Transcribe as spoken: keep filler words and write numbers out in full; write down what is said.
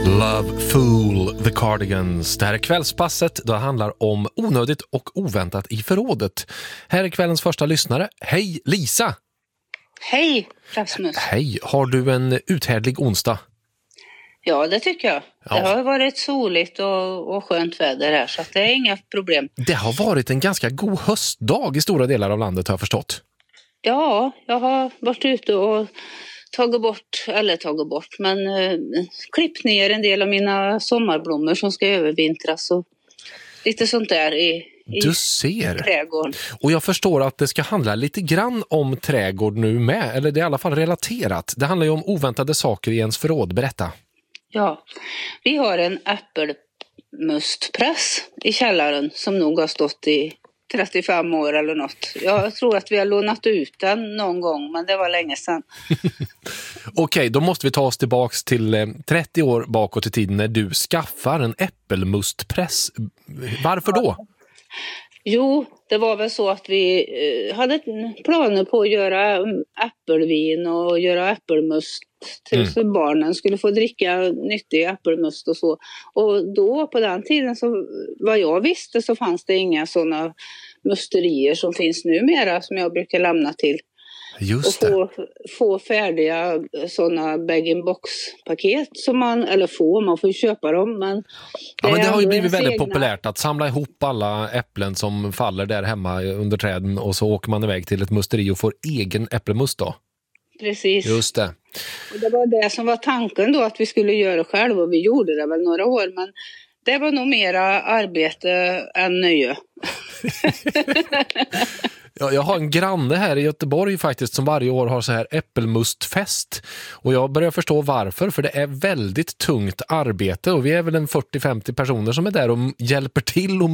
Love Fool, The Cardigans. Det här är kvällspasset. Det handlar om onödigt och oväntat i förrådet. Här är kvällens första lyssnare. Hej Lisa! Hej Rasmus! Hej, har du en uthärdlig onsdag? Ja, det tycker jag. Ja. Det har varit soligt och, och skönt väder här, så att det är inga problem. Det har varit en ganska god höstdag i stora delar av landet, har jag förstått. Ja, jag har varit ute och tagit bort, eller tagit bort, men eh, klippt ner en del av mina sommarblommor som ska övervintras och lite sånt där i, i Du ser. trädgården. Och jag förstår att det ska handla lite grann om trädgård nu med, eller det är i alla fall relaterat. Det handlar ju om oväntade saker i ens förråd. Berätta. Ja, vi har en äppelmustpress i källaren som nog har stått i trettiofem år eller något. Jag tror att vi har lånat ut den någon gång, men det var länge sedan. Okej, då måste vi ta oss tillbaks till eh, trettio år bakåt i tiden när du skaffar en äppelmustpress. Varför då? Jo, det var väl så att vi eh, hade planer på att göra äppelvin och göra äppelmust till Mm. så barnen skulle få dricka nyttig äppelmust och så. Och då på den tiden, så vad jag visste, så fanns det inga sådana musterier som finns numera som jag brukar lämna till. Just Och det. få, få färdiga sådana bag-in-box-paket som man, eller få, man får ju köpa dem. Men Ja, men det är har ju ändå blivit ens väldigt egna. populärt att samla ihop alla äpplen som faller där hemma under träden och så åker man iväg till ett musteri och får egen äppelmust då. Precis. Just det. Och det var det som var tanken då, att vi skulle göra själv, och vi gjorde det väl några år, men det var nog mera arbete än nöje. Ja, jag har en granne här i Göteborg faktiskt som varje år har så här äppelmustfest. Och jag börjar förstå varför, för det är väldigt tungt arbete och vi är väl en fyrtio femtio personer som är där och hjälper till och